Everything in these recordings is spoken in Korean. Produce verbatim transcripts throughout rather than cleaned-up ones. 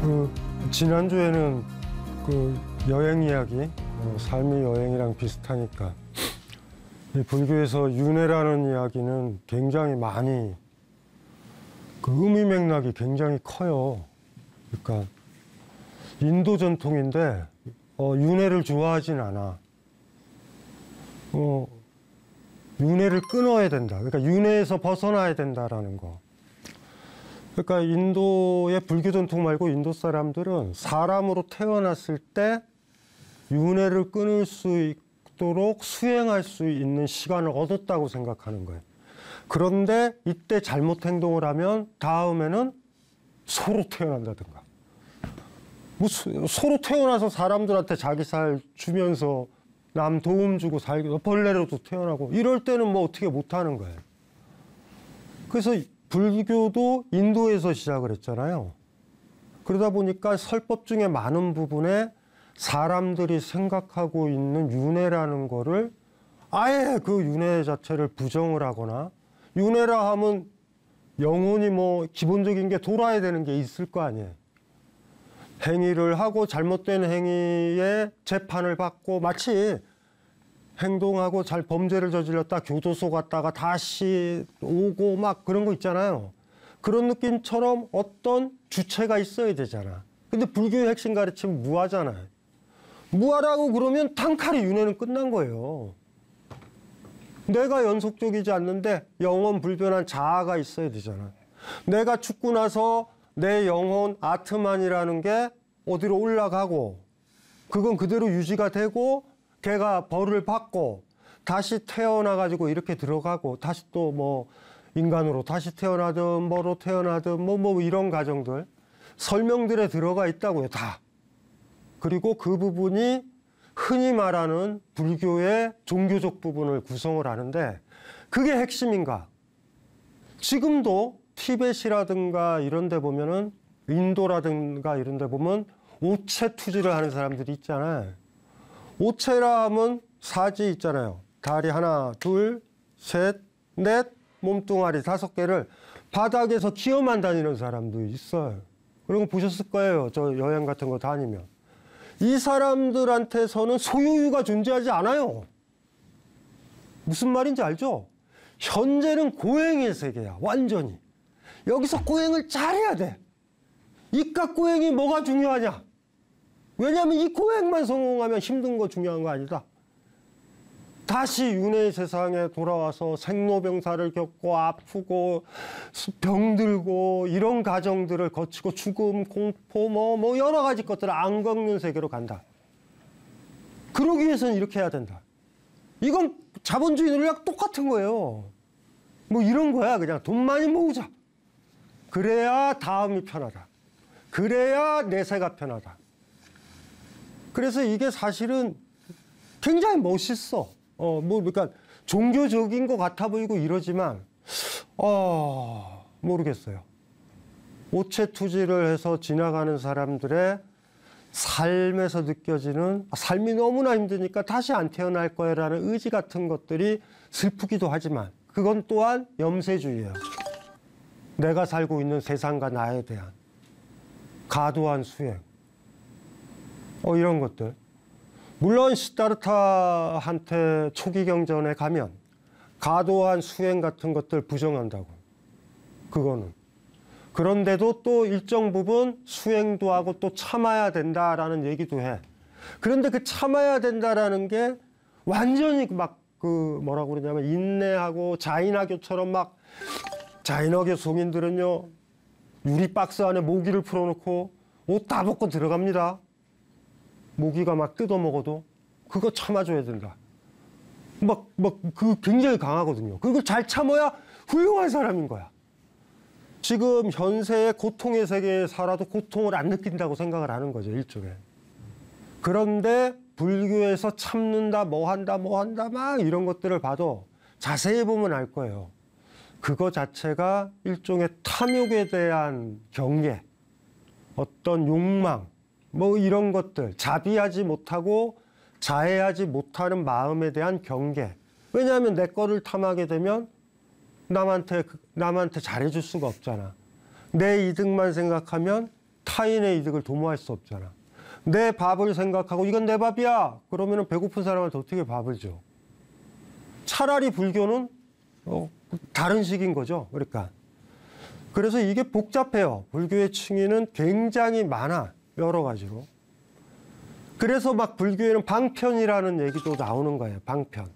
그 지난주에는 그 여행 이야기, 어, 삶의 여행이랑 비슷하니까 이 불교에서 윤회라는 이야기는 굉장히 많이 그 의미 맥락이 굉장히 커요. 그러니까 인도 전통인데 어, 윤회를 좋아하진 않아. 어, 윤회를 끊어야 된다. 그러니까 윤회에서 벗어나야 된다라는 거. 그러니까 인도의 불교 전통 말고 인도 사람들은 사람으로 태어났을 때 윤회를 끊을 수 있도록 수행할 수 있는 시간을 얻었다고 생각하는 거예요. 그런데 이때 잘못 행동을 하면 다음에는 소로 태어난다든가. 뭐 소로 태어나서 사람들한테 자기 살 주면서 남 도움 주고 살기도 벌레로도 태어나고 이럴 때는 뭐 어떻게 못하는 거예요. 그래서 불교도 인도에서 시작을 했잖아요. 그러다 보니까 설법 중에 많은 부분에 사람들이 생각하고 있는 윤회라는 거를 아예 그 윤회 자체를 부정을 하거나 윤회라 하면 영혼이 뭐 기본적인 게 돌아야 되는 게 있을 거 아니에요. 행위를 하고 잘못된 행위에 재판을 받고 마치 행동하고 잘 범죄를 저질렀다 교도소 갔다가 다시 오고 막 그런 거 있잖아요. 그런 느낌처럼 어떤 주체가 있어야 되잖아. 근데 불교의 핵심 가르침은 무아잖아요. 무아라고 그러면 단칼이 윤회는 끝난 거예요. 내가 연속적이지 않는데 영원 불변한 자아가 있어야 되잖아. 내가 죽고 나서 내 영혼 아트만이라는 게 어디로 올라가고 그건 그대로 유지가 되고 걔가 벌을 받고 다시 태어나가지고 이렇게 들어가고 다시 또 뭐 인간으로 다시 태어나든 뭐로 태어나든 뭐 뭐 이런 과정들 설명들에 들어가 있다고요, 다. 그리고 그 부분이 흔히 말하는 불교의 종교적 부분을 구성을 하는데 그게 핵심인가? 지금도 티벳이라든가 이런 데 보면은 인도라든가 이런 데 보면 오체 투지를 하는 사람들이 있잖아요. 오체라 하면 사지 있잖아요. 다리 하나, 둘, 셋, 넷, 몸뚱아리 다섯 개를 바닥에서 기어만 다니는 사람도 있어요. 그런 거 보셨을 거예요. 저 여행 같은 거 다니면. 이 사람들한테서는 소유유가 존재하지 않아요. 무슨 말인지 알죠? 현재는 고행의 세계야, 완전히. 여기서 고행을 잘해야 돼. 이깟 고행이 뭐가 중요하냐? 왜냐하면 이 고행만 성공하면 힘든 거 중요한 거 아니다. 다시 윤회의 세상에 돌아와서 생로병사를 겪고 아프고 병들고 이런 과정들을 거치고 죽음, 공포 뭐, 뭐 여러 가지 것들을 안 겪는 세계로 간다. 그러기 위해서는 이렇게 해야 된다. 이건 자본주의 논리랑 똑같은 거예요. 뭐 이런 거야. 그냥 돈 많이 모으자. 그래야 다음이 편하다. 그래야 내세가 편하다. 그래서 이게 사실은 굉장히 멋있어. 어, 뭐, 그러니까 종교적인 것 같아 보이고 이러지만, 어, 모르겠어요. 오체 투지를 해서 지나가는 사람들의 삶에서 느껴지는 아, 삶이 너무나 힘드니까 다시 안 태어날 거야라는 의지 같은 것들이 슬프기도 하지만 그건 또한 염세주의예요. 내가 살고 있는 세상과 나에 대한 과도한 수행. 어, 이런 것들. 물론 시다르타한테 초기 경전에 가면 과도한 수행 같은 것들 부정한다고. 그거는. 그런데도 또 일정 부분 수행도 하고 또 참아야 된다라는 얘기도 해. 그런데 그 참아야 된다라는 게 완전히 막 그 뭐라고 그러냐면 인내하고 자인하교처럼 막 자인하교 성인들은요 유리 박스 안에 모기를 풀어놓고 옷 다 벗고 들어갑니다. 모기가 막 뜯어먹어도 그거 참아줘야 된다. 막, 막, 그 굉장히 강하거든요. 그걸 잘 참아야 훌륭한 사람인 거야. 지금 현세의 고통의 세계에 살아도 고통을 안 느낀다고 생각을 하는 거죠, 일종의. 그런데 불교에서 참는다, 뭐 한다, 뭐 한다, 막 이런 것들을 봐도 자세히 보면 알 거예요. 그거 자체가 일종의 탐욕에 대한 경계, 어떤 욕망, 뭐 이런 것들, 자비하지 못하고 자해하지 못하는 마음에 대한 경계. 왜냐하면 내 거를 탐하게 되면 남한테, 남한테 잘해줄 수가 없잖아. 내 이득만 생각하면 타인의 이득을 도모할 수 없잖아. 내 밥을 생각하고 이건 내 밥이야. 그러면은 배고픈 사람한테 어떻게 밥을 줘? 차라리 불교는 어, 다른 식인 거죠. 그러니까. 그래서 이게 복잡해요. 불교의 층위는 굉장히 많아. 여러 가지로. 그래서 막 불교에는 방편이라는 얘기도 나오는 거예요. 방편.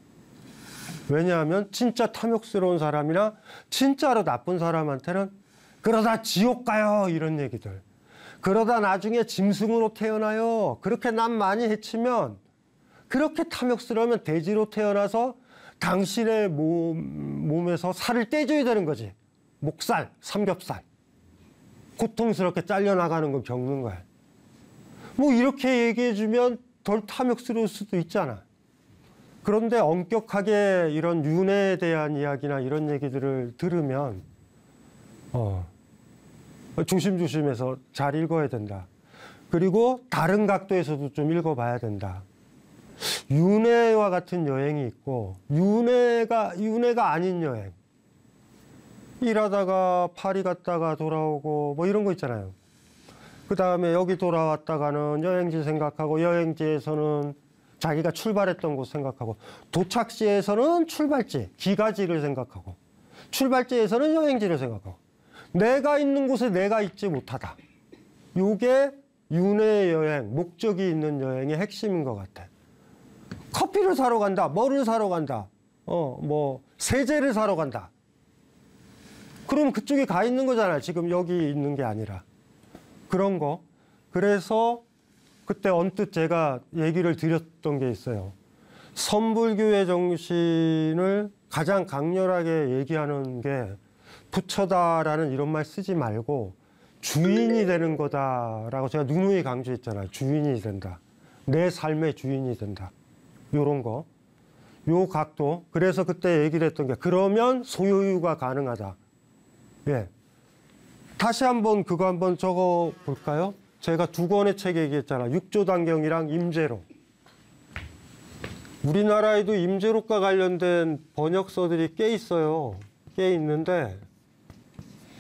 왜냐하면 진짜 탐욕스러운 사람이나 진짜로 나쁜 사람한테는 그러다 지옥 가요. 이런 얘기들. 그러다 나중에 짐승으로 태어나요. 그렇게 남 많이 해치면 그렇게 탐욕스러우면 돼지로 태어나서 당신의 몸, 몸에서 살을 떼줘야 되는 거지. 목살, 삼겹살. 고통스럽게 잘려나가는 걸 겪는 거야. 뭐 이렇게 얘기해주면 덜 탐욕스러울 수도 있잖아. 그런데 엄격하게 이런 윤회에 대한 이야기나 이런 얘기들을 들으면 어, 조심조심해서 잘 읽어야 된다. 그리고 다른 각도에서도 좀 읽어봐야 된다. 윤회와 같은 여행이 있고 윤회가 윤회가 아닌 여행. 일하다가 파리 갔다가 돌아오고 뭐 이런 거 있잖아요. 그 다음에 여기 돌아왔다가는 여행지 생각하고 여행지에서는 자기가 출발했던 곳 생각하고 도착지에서는 출발지, 기가지를 생각하고 출발지에서는 여행지를 생각하고 내가 있는 곳에 내가 있지 못하다. 요게 윤회 여행, 목적이 있는 여행의 핵심인 것 같아. 커피를 사러 간다, 뭐를 사러 간다, 어, 뭐 세제를 사러 간다. 그럼 그쪽에 가 있는 거잖아. 지금 여기 있는 게 아니라. 그런 거. 그래서 그때 언뜻 제가 얘기를 드렸던 게 있어요. 선불교의 정신을 가장 강렬하게 얘기하는 게 부처다라는 이런 말 쓰지 말고 주인이 되는 거다라고 제가 누누이 강조했잖아요. 주인이 된다. 내 삶의 주인이 된다. 요런 거. 요 각도. 그래서 그때 얘기를 했던 게 그러면 소유가 가능하다. 예. 다시 한번 그거 한번 적어 볼까요? 제가 두 권의 책 얘기했잖아. 육조단경이랑 임재록. 우리나라에도 임재록과 관련된 번역서들이 꽤 있어요. 꽤 있는데